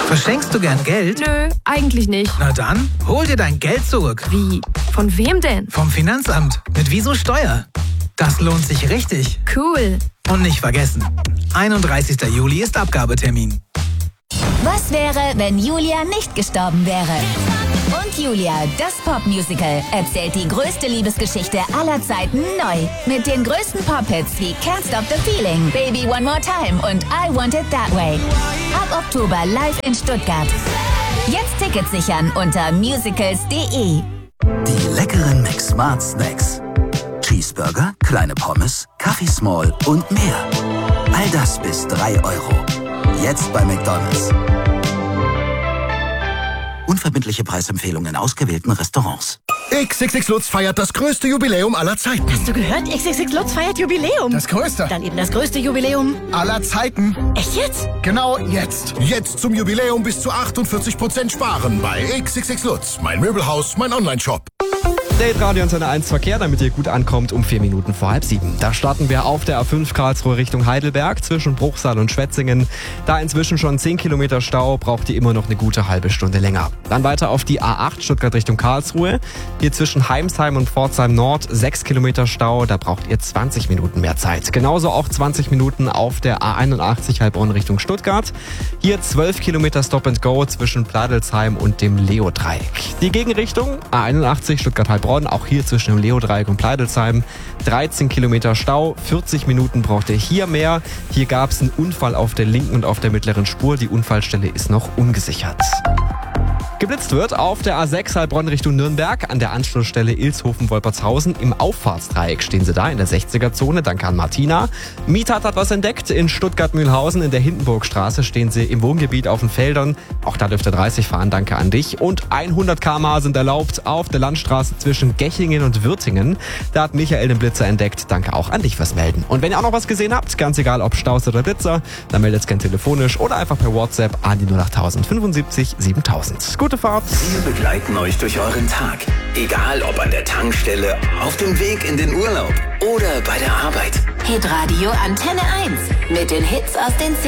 Verschenkst du gern Geld? Nö, eigentlich nicht. Na dann, hol dir dein Geld zurück. Wie? Von wem denn? Vom Finanzamt. Mit Wieso Steuer. Das lohnt sich richtig. Cool. Und nicht vergessen, 31. Juli ist Abgabetermin. Was wäre, wenn Julia nicht gestorben wäre? Und Julia, das Popmusical, erzählt die größte Liebesgeschichte aller Zeiten neu. Mit den größten Pop-Hits wie Can't Stop the Feeling, Baby One More Time und I Want It That Way. Ab Oktober live in Stuttgart. Jetzt Tickets sichern unter musicals.de. Die leckeren McSmart Snacks. Cheeseburger, kleine Pommes, Kaffee Small und mehr. All das bis 3 €. Jetzt bei McDonald's. Unverbindliche Preisempfehlungen in ausgewählten Restaurants. XXX Lutz feiert das größte Jubiläum aller Zeiten. Hast du gehört? XXX Lutz feiert Jubiläum. Das größte. Dann eben das größte Jubiläum Aller Zeiten. Echt jetzt? Genau jetzt. Jetzt zum Jubiläum bis zu 48% sparen bei XXX Lutz. Mein Möbelhaus, mein Onlineshop. Date Radio Antenne 1 Verkehr, damit ihr gut ankommt um 4 Minuten vor 6:30. Da starten wir auf der A5 Karlsruhe Richtung Heidelberg zwischen Bruchsal und Schwetzingen. Da inzwischen schon 10 Kilometer Stau, braucht ihr immer noch eine gute halbe Stunde länger. Dann weiter auf die A8 Stuttgart Richtung Karlsruhe. Hier zwischen Heimsheim und Pforzheim Nord 6 Kilometer Stau, da braucht ihr 20 Minuten mehr Zeit. Genauso auch 20 Minuten auf der A81 Heilbronn Richtung Stuttgart. Hier 12 Kilometer Stop and Go zwischen Pladelsheim und dem Leo-Dreieck. Die Gegenrichtung A81 Stuttgart-Heilbronn, auch hier zwischen dem Leo-Dreieck und Pladelsheim 13 Kilometer Stau, 40 Minuten braucht ihr hier mehr. Hier gab es einen Unfall auf der linken und auf der mittleren Spur. Die Unfallstelle ist noch ungesichert. Geblitzt wird auf der A6 Heilbronn Richtung Nürnberg an der Anschlussstelle Ilshofen-Wolpertshausen. Im Auffahrtsdreieck stehen sie da in der 60er-Zone. Danke an Martina. Mietat hat was entdeckt. In Stuttgart-Mühlhausen in der Hindenburgstraße stehen sie im Wohngebiet auf den Feldern. Auch da dürft ihr 30 fahren. Danke an dich. Und 100 km/h sind erlaubt auf der Landstraße zwischen Gechingen und Würtingen. Da hat Michael den Blitzer entdeckt. Danke auch an dich fürs Melden. Und wenn ihr auch noch was gesehen habt, ganz egal ob Staus oder Blitzer, dann meldet es gerne telefonisch oder einfach per WhatsApp an die 08000 75 7000. Gute Fahrt. Wir begleiten euch durch euren Tag. Egal ob an der Tankstelle, auf dem Weg in den Urlaub oder bei der Arbeit. Hitradio Antenne 1 mit den Hits aus den